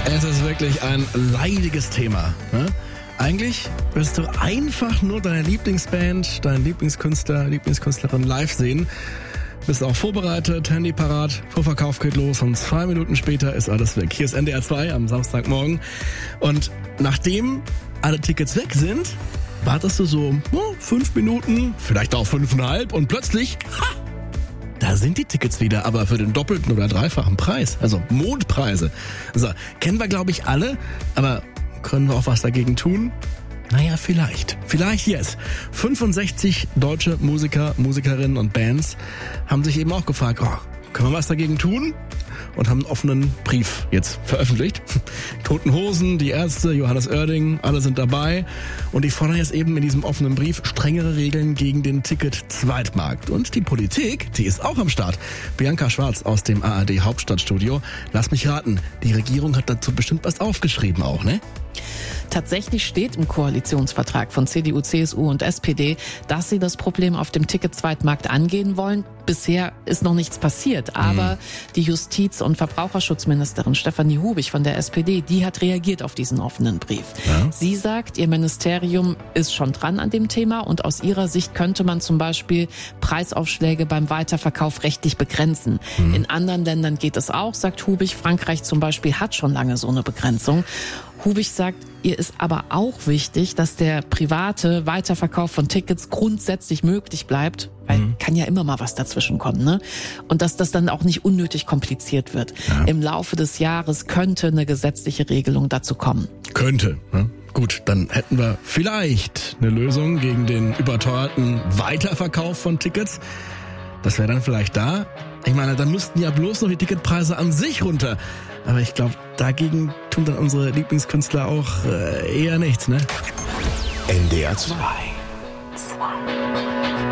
Es ist wirklich ein leidiges Thema. Ne? Eigentlich wirst du einfach nur deine Lieblingsband, deinen Lieblingskünstler, Lieblingskünstlerin live sehen. Bist auch vorbereitet, Handy parat, Vorverkauf geht los und 2 Minuten später ist alles weg. Hier ist NDR 2 am Samstagmorgen. Und nachdem alle Tickets weg sind, wartest du so 5 Minuten, vielleicht auch 5,5 und plötzlich, da sind die Tickets wieder, aber für den doppelten oder dreifachen Preis. Also Mondpreise. So, kennen wir, glaube ich, alle, aber können wir auch was dagegen tun? Naja, vielleicht. Vielleicht jetzt. 65 deutsche Musiker, Musikerinnen und Bands haben sich eben auch gefragt, können wir was dagegen tun? Und haben einen offenen Brief jetzt veröffentlicht. Toten Hosen, die Ärzte, Johannes Oerding, alle sind dabei. Und die fordern jetzt eben in diesem offenen Brief strengere Regeln gegen den Ticket-Zweitmarkt. Und die Politik, die ist auch am Start. Bianca Schwarz aus dem ARD Hauptstadtstudio. Lass mich raten, die Regierung hat dazu bestimmt was aufgeschrieben auch, ne? Tatsächlich steht im Koalitionsvertrag von CDU, CSU und SPD, dass sie das Problem auf dem Ticket-Zweitmarkt angehen wollen. Bisher ist noch nichts passiert, aber die Justiz- und Verbraucherschutzministerin Stefanie Hubig von der SPD, die hat reagiert auf diesen offenen Brief. Ja. Sie sagt, ihr Ministerium ist schon dran an dem Thema und aus ihrer Sicht könnte man zum Beispiel Preisaufschläge beim Weiterverkauf rechtlich begrenzen. In anderen Ländern geht es auch, sagt Hubig. Frankreich zum Beispiel hat schon lange so eine Begrenzung. Hubig sagt, ihr ist aber auch wichtig, dass der private Weiterverkauf von Tickets grundsätzlich möglich bleibt, weil kann ja immer mal was dazwischen kommen, ne? Und dass das dann auch nicht unnötig kompliziert wird. Ja. Im Laufe des Jahres könnte eine gesetzliche Regelung dazu kommen. Könnte, ne? Gut, dann hätten wir vielleicht eine Lösung gegen den überteuerten Weiterverkauf von Tickets. Das wäre dann vielleicht da. Ich meine, dann müssten ja bloß noch die Ticketpreise an sich runter. Aber ich glaube, dagegen tun dann unsere Lieblingskünstler auch eher nichts, ne? NDR 2